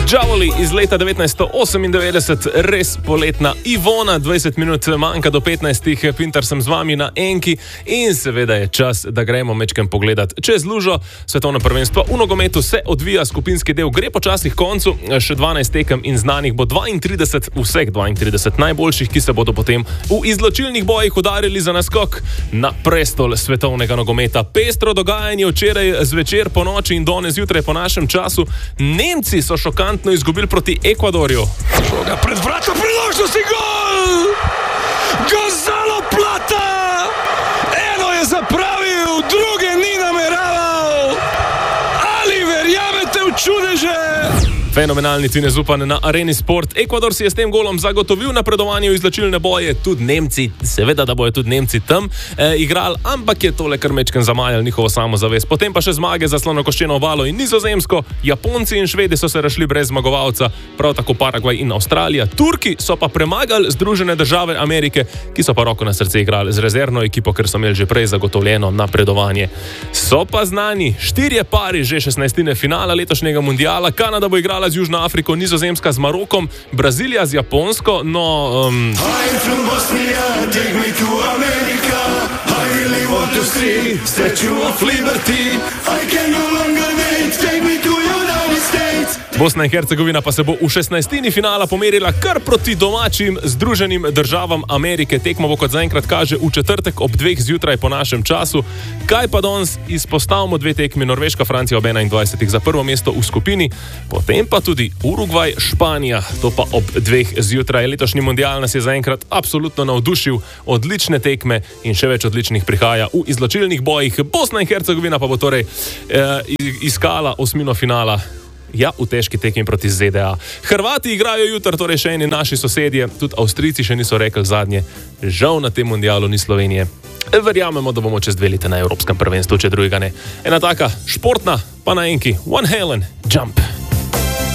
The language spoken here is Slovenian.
Džavoli iz leta 1998, res poletna Ivona, 20 minut manjka do 15, Pintar sem z vami na Enki in seveda je čas, da gremo mečkem pogledat čez lužo. Svetovno prvenstvo v nogometu se odvija, skupinski del gre počasi k koncu, še 12 tekem in znanih bo 32, vseh 32 najboljših, ki se bodo potem v izločilnih bojih udarili za naskok na prestol svetovnega nogometa. Pestro dogajanje včeraj zvečer, po noči in danes zjutraj po našem času. Nemci so šokantno izgubili proti Ekvadorju. Žoga pred vratom, priložnosti, gol! Gonzalo Plata! Eno je zapravil, druge ni nameraval! Ali verjamete v čudeže? Fenomenalni Tine Zupan na Areni Sport. Ekvador si je s tem golom zagotovil napredovanje v izločilne boje. Tudi Nemci, seveda, da bojo tudi Nemci tam igrali, ampak je tole kar mečken zamajal njihovo samozavest. Potem pa še zmage za Slonokoščeno obalo in Nizozemsko. Japonci in Švedi so se razšli brez zmagovalca, prav tako Paragvaj in Avstralija. Turki so pa premagali Združene države Amerike, ki so pa roko na srce igrali z rezervno ekipo, ker so imeli že prej zagotovljeno napredovanje. So pa znani 4 pari že 16. finala letošnjega mundiala. Kanada bo igrala z Južno Afriko, Nizozemska z Marokom, Brazilija z Japonsko, no... Bosna in Hercegovina pa se bo v 16. finala pomerila kar proti domačim Združenim državam Amerike. Tekmo bo, kot zaenkrat kaže, v četrtek ob 2 zjutraj po našem času. Kaj pa danes izpostavimo 2 tekmi, Norveška, Francija ob 21. za prvo mesto v skupini, potem pa tudi Urugvaj, Španija, to pa ob 2 zjutraj. Letošnji mundial nas je zaenkrat absolutno navdušil, odlične tekme in še več odličnih prihaja v izločilnih bojih. Bosna in Hercegovina pa bo torej iskala osmino finala. Ja, v težki tekmi proti ZDA. Hrvati igrajo jutri, torej še eni naši sosedje, tudi Avstrijci še niso rekli zadnje. Žal na tem mundialu ni Slovenije. Verjamemo, da bomo čez 2 leta na Evropskem prvenstvu, če drugega ne. Ena taka športna, pa na Enki. Van Halen, Jump.